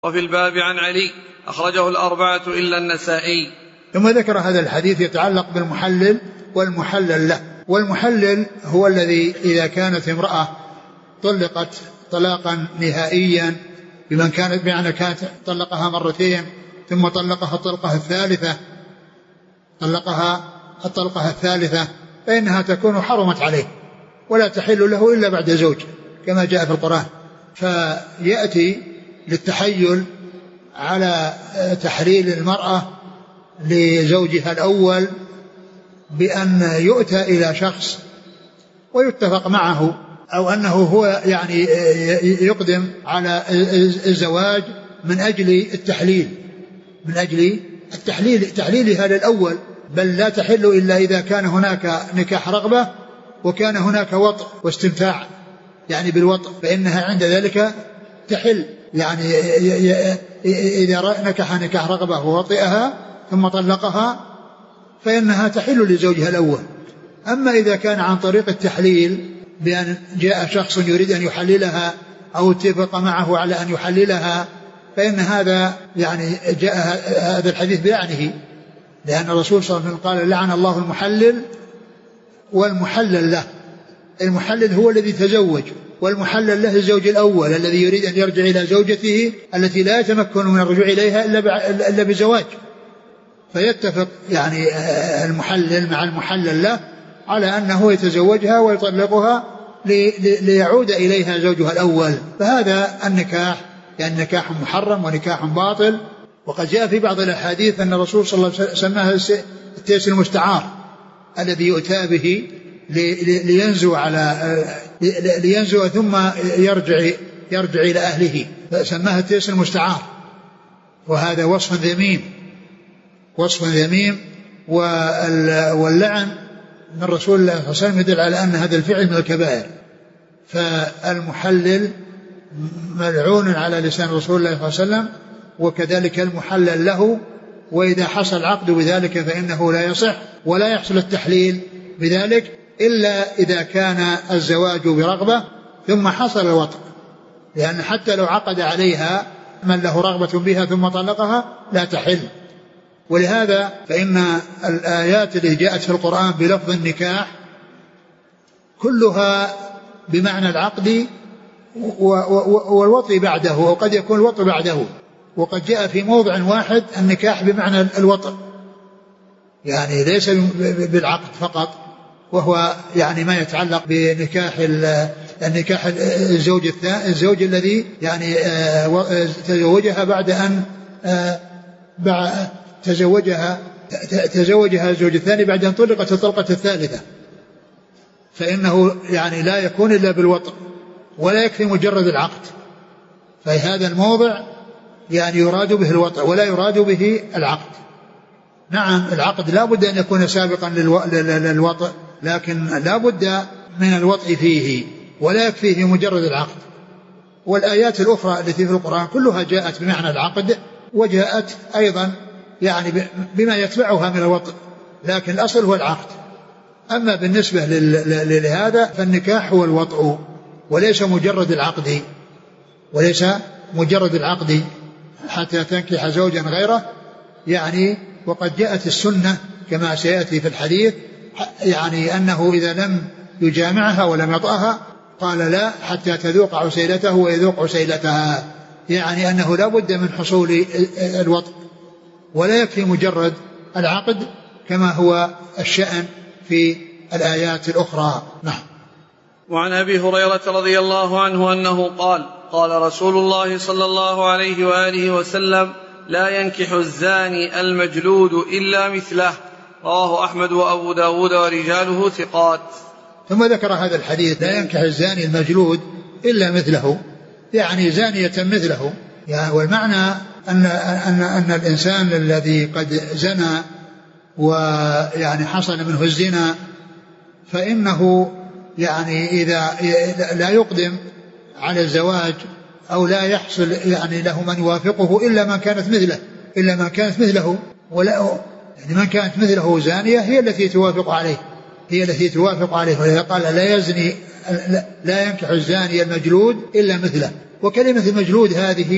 وفي الباب عن علي أخرجه الأربعة إلا النسائي. ثم ذكر هذا الحديث يتعلق بالمحلل والمحلل له. والمحلل هو الذي إذا كانت امرأة طلقت طلاقا نهائيا بمن كانت بمعنى كانت طلقها مرتين ثم طلقها الطلقة الثالثة فإنها تكون حرمت عليه ولا تحل له إلا بعد زوج كما جاء في القرآن. فيأتي للتحيل على تحليل المرأة لزوجها الأول بأن يؤتى إلى شخص ويتفق معه أو أنه هو يعني يقدم على الزواج من أجل تحليلها للأول، بل لا تحل إلا إذا كان هناك نكاح رغبة وكان هناك وطء واستمتاع يعني بالوطء، فإنها عند ذلك تحل. يعني إذا نكح رغبة ووطئها ثم طلقها فإنها تحل لزوجها الأول. أما إذا كان عن طريق التحليل بأن جاء شخص يريد أن يحللها أو اتفق معه على أن يحللها فإن هذا يعني جاء هذا الحديث بلعنه، لأن الرسول صلى الله عليه وسلم قال لعن الله المحلل والمحلل له. المحلل هو الذي تزوج، والمحلل له الزوج الأول الذي يريد أن يرجع إلى زوجته التي لا يتمكن من الرجوع إليها إلا بزواج، فيتفق يعني المحلل مع المحلل له على أنه يتزوجها ويطلقها ليعود إليها زوجها الأول. فهذا النكاح يعني نكاح محرم ونكاح باطل. وقد جاء في بعض الأحاديث أن الرسول صلى الله عليه وسلم سماها التيس المستعار الذي يؤتى به لينزو ثم يرجع إلى أهله، فسماها التيس المستعار. وهذا وصف ذميم واللعن من رسول الله صلى الله عليه وسلم يدل على أن هذا الفعل من الكبائر. فالمحلل ملعون على لسان رسول الله صلى الله عليه وسلم، وكذلك المحلل له. وإذا حصل العقد بذلك فإنه لا يصح ولا يحصل التحليل بذلك إلا إذا كان الزواج برغبة ثم حصل الوطء، لأن حتى لو عقد عليها من له رغبة بها ثم طلقها لا تحل. ولهذا فإن الآيات التي جاءت في القرآن بلفظ النكاح كلها بمعنى العقد والوطء بعده، وقد يكون الوطء بعده. وقد جاء في موضع واحد النكاح بمعنى الوطء، يعني ليس بالعقد فقط، وهو يعني ما يتعلق بنكاح النكاح الزوج الذي يعني تزوجها بعد أن تزوجها الزوج الثاني بعد أن طلقت الطلقة الثالثة، فإنه يعني لا يكون إلا بالوطء ولا يكفي مجرد العقد. فهذا الموضع يعني يراد به الوطء ولا يراد به العقد. نعم العقد لا بد أن يكون سابقا للوطء، لكن لا بد من الوطء فيه ولا يكفيه مجرد العقد. والآيات الأخرى التي في القرآن كلها جاءت بمعنى العقد وجاءت أيضا يعني بما يتبعها من الوطء، لكن الأصل هو العقد. أما بالنسبة لهذا فالنكاح هو الوطء وليس مجرد العقد حتى تنكح زوجا غيره يعني. وقد جاءت السنة كما سيأتي في الحديث يعني أنه إذا لم يجامعها ولم يطأها قال لا حتى تذوق عسيلته ويذوق عسيلتها، يعني أنه لا بد من حصول الوطء ولا يكفي مجرد العقد كما هو الشأن في الآيات الأخرى. نعم. وعن أبي هريرة رضي الله عنه أنه قال قال رسول الله صلى الله عليه وآله وسلم لا ينكح الزاني المجلود إلا مثله، رواه أحمد وأبو داود ورجاله ثقات. ثم ذكر هذا الحديث لا ينكح الزاني المجلود إلا مثله، يعني زانية مثله يعني. والمعنى أن الإنسان الذي قد زنى ويعني حصل منه الزنا فإنه يعني إذا لا يقدم على الزواج أو لا يحصل يعني له من يوافقه إلا من كانت مثله ولا يعني من كانت مثله زانية هي التي توافق عليه. ولذا قال لا ينكح الزاني المجلود إلا مثله. وكلمة المجلود هذه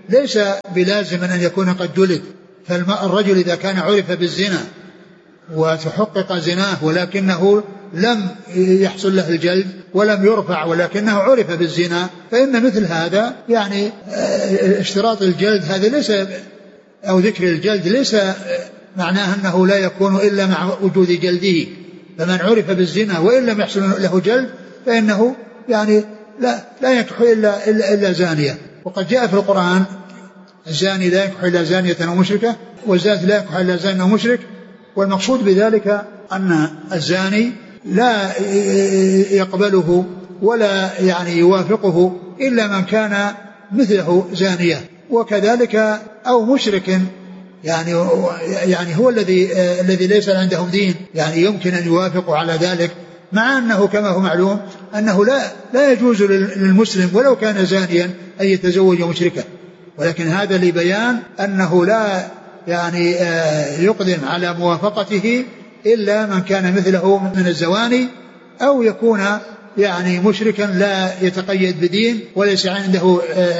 ليس بلازم أن يكون قد جلد. فالرجل إذا كان عرف بالزنا وتحقق زناه ولكنه لم يحصل له الجلد ولم يرفع ولكنه عرف بالزنا، فإن مثل هذا يعني اشتراط الجلد هذا ليس، أو ذكر الجلد ليس معناه أنه لا يكون إلا مع وجود جلده. فمن عرف بالزنا وإن لم يحصل له جلد فإنه يعني لا ينكح إلا زانية. وقد جاء في القرآن الزاني لا ينكح إلا زانية أو مشركة، والزاني لا ينكح إلا زاني أو مشرك. والمقصود بذلك أن الزاني لا يقبله ولا يعني يوافقه إلا من كان مثله زانية، وكذلك أو مشرك يعني هو الذي ليس عندهم دين، يعني يمكن أن يوافقوا على ذلك، مع أنه كما هو معلوم أنه لا يجوز للمسلم ولو كان زانيا أن يتزوج مشركا، ولكن هذا لبيان أنه لا يعني يقدم على موافقته إلا من كان مثله من الزواني، أو يكون يعني مشركا لا يتقيد بدين وليس عنده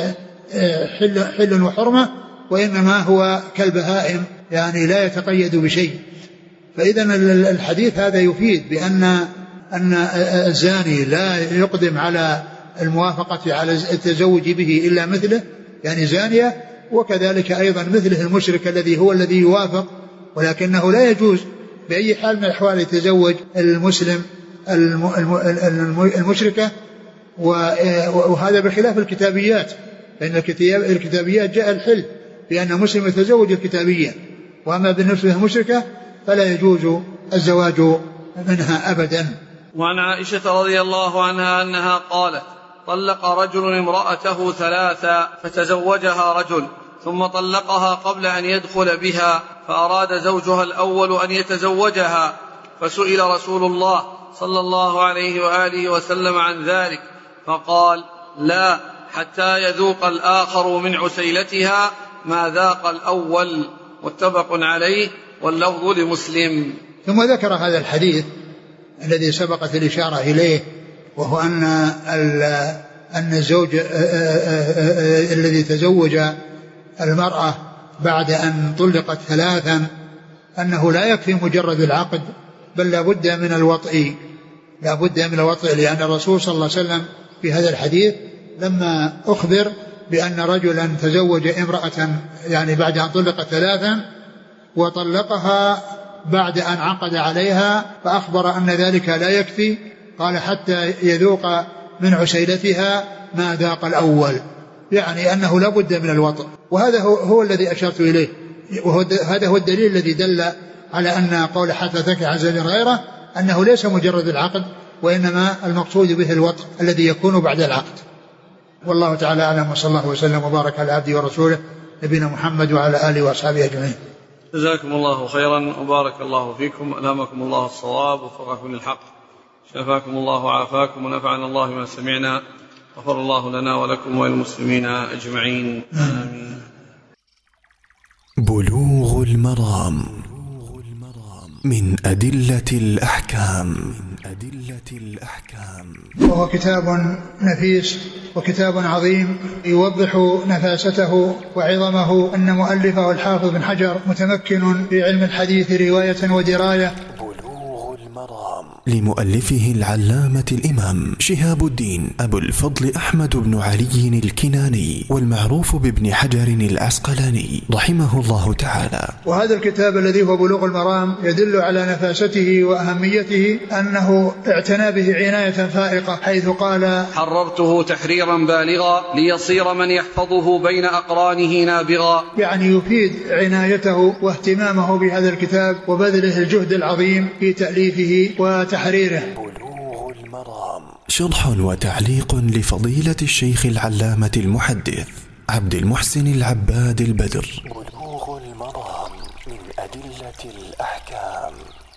حل وحرمة، وإنما هو كالبهائم يعني لا يتقيد بشيء. فإذا الحديث هذا يفيد بأن الزاني لا يقدم على الموافقة على التزوج به إلا مثله يعني زانية، وكذلك أيضا مثله المشرك الذي يوافق ولكنه لا يجوز بأي حال من الأحوال يتزوج المسلم المشركة. وهذا بخلاف الكتابيات، لأن الكتابيات جاء الحل بأن مسلم يتزوج الكتابية، وأما بالنسبة للمشركة فلا يجوز الزواج منها أبدا. وعن عائشة رضي الله عنها أنها قالت: طلق رجل امرأته 3 فتزوجها رجل ثم طلقها قبل أن يدخل بها، فأراد زوجها الأول أن يتزوجها، فسئل رسول الله صلى الله عليه وآله وسلم عن ذلك فقال: لا، حتى يذوق الآخر من عسيلتها ما ذاق الأول. متفق عليه، واللفظ لمسلم. ثم ذكر هذا الحديث الذي سبقت الإشارة إليه، وهو أن الزوج الذي تزوج المرأة بعد أن طلقت 3 أنه لا يكفي مجرد العقد، بل لا بد من الوطء، لأن الرسول صلى الله عليه وسلم في هذا الحديث لما أخبر بأن رجلا تزوج امرأة يعني بعد أن طلقت 3 وطلقها بعد أن عقد عليها، فأخبر أن ذلك لا يكفي، قال: حتى يذوق من عسيلتها ما ذاق الأول، يعني أنه لا بد من الوطء. وهذا هو الذي أشرت إليه، وهذا هو الدليل الذي دل على أن قول حتى تنكح زوجا غيره أنه ليس مجرد العقد، وإنما المقصود به الوطء الذي يكون بعد العقد. والله تعالى أعلم، وصلى الله وسلم وبارك على عبده ورسوله نبينا محمد وعلى آله وأصحابه أجمعين. جزاكم الله خيرا وبارك الله فيكم، ألهمكم الله الصواب ووفقكم للحق، شفاكم الله وعافاكم ونفعنا الله بما سمعنا، غفر الله لنا ولكم وللمسلمين أجمعين، آمين. بلوغ المرام من أدلة الأحكام. وهو كتاب نفيس وكتاب عظيم يوضح نفاسته وعظمه. أن مؤلفه الحافظ بن حجر متمكن في علم الحديث رواية ودراية. بلوغ المرام لمؤلفه العلامة الإمام شهاب الدين أبو الفضل أحمد بن علي الكناني، والمعروف بابن حجر العسقلاني رحمه الله تعالى. وهذا الكتاب الذي هو بلوغ المرام يدل على نفاسته وأهميته، أنه اعتنى به عناية فائقة، حيث قال: حررته تحريرا بالغا ليصير من يحفظه بين أقرانه نابغا. يعني يفيد عنايته واهتمامه بهذا الكتاب وبذله الجهد العظيم في تأليفه وتحريره. بلوغ المرام شرح وتعليق لفضيلة الشيخ العلامة المحدث عبد المحسن العباد البدر. بلوغ المرام من أدلة الأحكام.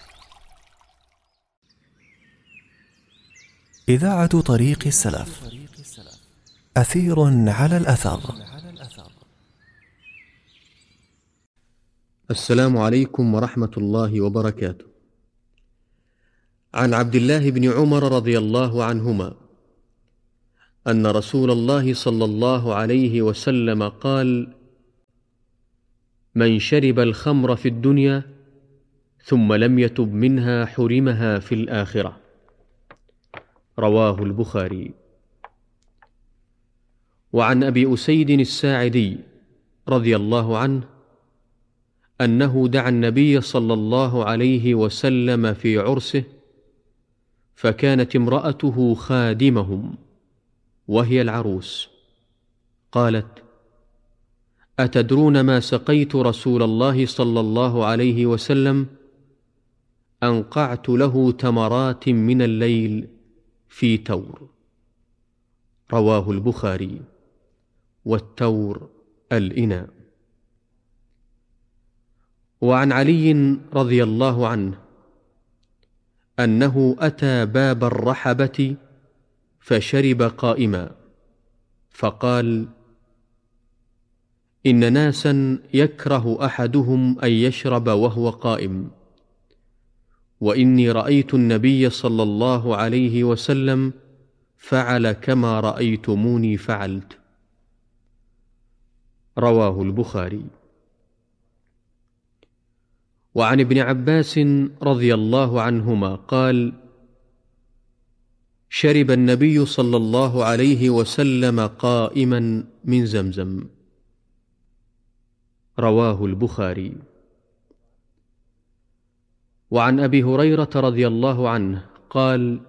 إذاعة طريق السلف، أثير على الأثر. السلام عليكم ورحمة الله وبركاته. عن عبد الله بن عمر رضي الله عنهما أن رسول الله صلى الله عليه وسلم قال: من شرب الخمر في الدنيا ثم لم يتب منها حرمها في الآخرة. رواه البخاري. وعن أبي أسيد الساعدي رضي الله عنه أنه دعا النبي صلى الله عليه وسلم في عرسه، فكانت امرأته خادمهم وهي العروس، قالت: أتدرون ما سقيت رسول الله صلى الله عليه وسلم؟ أنقعت له تمرات من الليل في تور. رواه البخاري. والتور الإناء. وعن علي رضي الله عنه أنه أتى باب الرحبة فشرب قائما، فقال: إن ناسا يكره أحدهم أن يشرب وهو قائم، وإني رأيت النبي صلى الله عليه وسلم فعل كما رأيتموني فعلت. رواه البخاري. وعن ابن عباس رضي الله عنهما قال: شرب النبي صلى الله عليه وسلم قائما من زمزم. رواه البخاري. وعن أبي هريرة رضي الله عنه قال: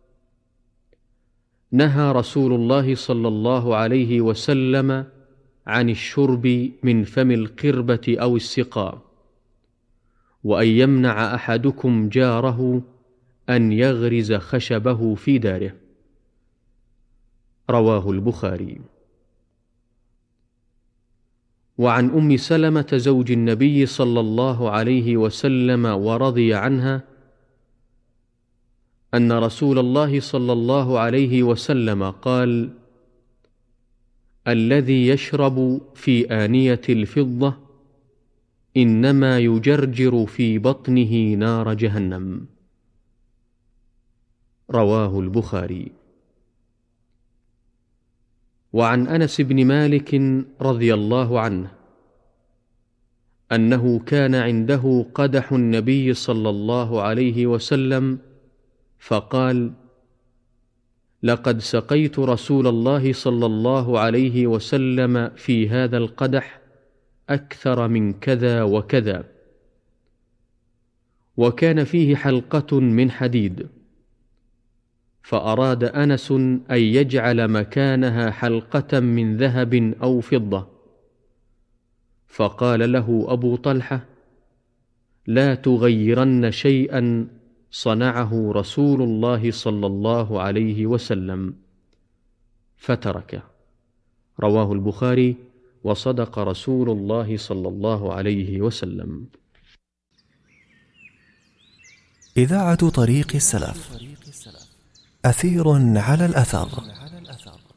نهى رسول الله صلى الله عليه وسلم عن الشرب من فم القربة أو السقاء، وأن يمنع أحدكم جاره أن يغرز خشبه في داره. رواه البخاري. وعن أم سلمة زوج النبي صلى الله عليه وسلم ورضي عنها أن رسول الله صلى الله عليه وسلم قال: الذي يشرب في آنية الفضة إنما يجرجر في بطنه نار جهنم. رواه البخاري. وعن أنس بن مالك رضي الله عنه أنه كان عنده قدح النبي صلى الله عليه وسلم، فقال: لقد سقيت رسول الله صلى الله عليه وسلم في هذا القدح أكثر من كذا وكذا. وكان فيه حلقة من حديد، فأراد أنس أن يجعل مكانها حلقة من ذهب أو فضة، فقال له أبو طلحة: لا تغيرن شيئا صنعه رسول الله صلى الله عليه وسلم، فتركه. رواه البخاري. وصدق رسول الله صلى الله عليه وسلم. إذاعة طريق السلف، أثير على الأثر.